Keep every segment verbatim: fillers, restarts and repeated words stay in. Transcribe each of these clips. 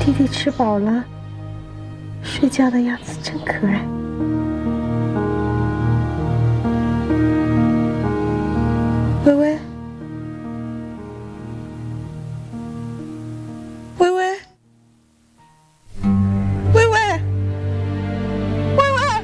弟弟吃饱了，睡觉的样子真可爱。微微，微微，微微，微微，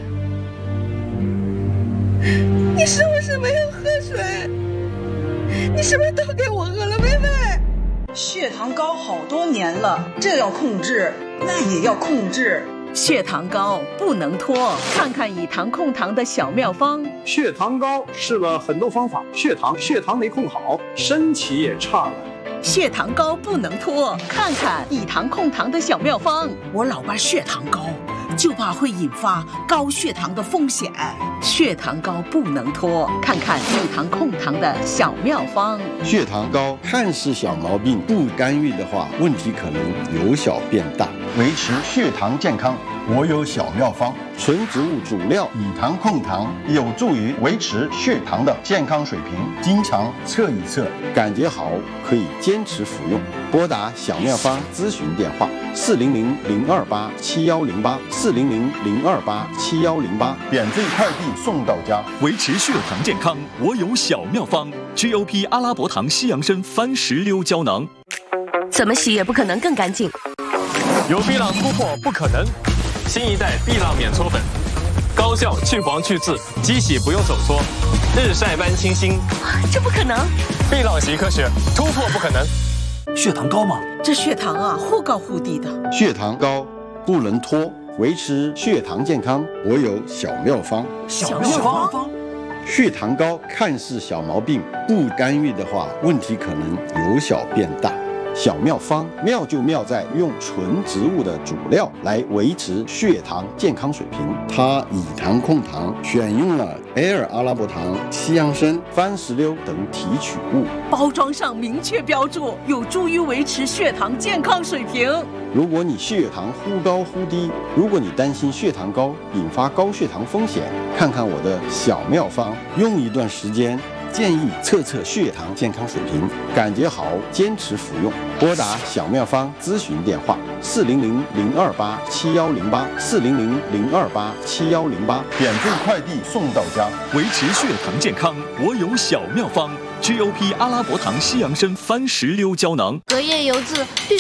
你是不是没有喝水？你是不是都给我喝了，微微？ 血糖高好多年了，这要控制，那也要控制。 血糖高不能拖，看看以糖控糖的小妙方。 血糖高试了很多方法，血糖血糖没控好，身体也差了。 血糖高不能拖，看看以糖控糖的小妙方。 我老伴血糖高，就怕会引发高血糖的风险。 血糖高不能拖，看看以糖控糖的小妙方。 血糖高看似小毛病，不干预的话，问题可能由小变大。维持血糖健康，我有小妙方：纯植物主料以糖控糖，有助于维持血糖的健康水平。经常测一测，感觉好可以坚持服用。拨打小妙方咨询电话：四零零零二八七幺零八，四零零零二八七幺零八，免费快递送到家。 维持血糖健康，我有小妙方 ：G O P 阿拉伯糖西洋参番石榴胶囊。 怎么洗也不可能更干净。 有碧浪突破不可能，新一代碧浪免搓粉，高效去黄去渍，机洗不用手搓，日晒般清新。 这不可能！ 碧浪洗科学，突破不可能。 血糖高吗？ 这血糖啊，忽高忽低的。 血糖高不能拖，维持血糖健康，我有小妙方。 小妙方。 血糖高看似小毛病，不干预的话，问题可能由小变大。小妙方妙就妙在用纯植物的主料来维持血糖健康水平。它以糖控糖，选用了 L 阿拉伯糖、西洋参、番石榴等提取物， 包装上明确标注，有助于维持血糖健康水平。 如果你血糖忽高忽低，如果你担心血糖高引发高血糖风险，看看我的小妙方，用一段时间。建议测测血糖健康水平，感觉好坚持服用。拨打小妙方咨询电话：四零零零二八七幺零八，四零零零二八七幺零八，免费快递送到家。 维持血糖健康，我有小妙方 ：G O P 阿拉伯糖西洋参番石榴胶囊。 隔夜油渍必须